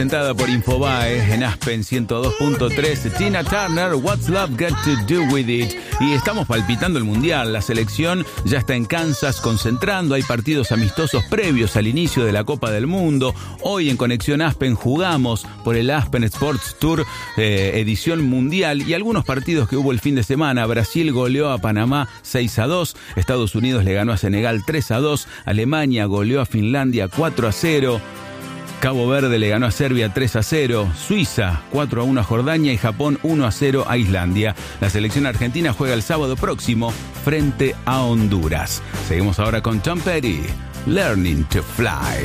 Presentada por Infobae en Aspen 102.3, Tina Turner, What's Love Got to Do With It. Y estamos palpitando el Mundial. La selección ya está en Kansas concentrando. Hay partidos amistosos previos al inicio de la Copa del Mundo. Hoy en Conexión Aspen jugamos por el Aspen Sports Tour edición mundial y algunos partidos que hubo el fin de semana. Brasil goleó a Panamá 6-2. Estados Unidos le ganó a Senegal 3-2. Alemania goleó a Finlandia 4-0. Cabo Verde le ganó a Serbia 3-0, Suiza 4-1 a Jordania y Japón 1-0 a Islandia. La selección argentina juega el sábado próximo frente a Honduras. Seguimos ahora con Tom Petty, Learning to Fly.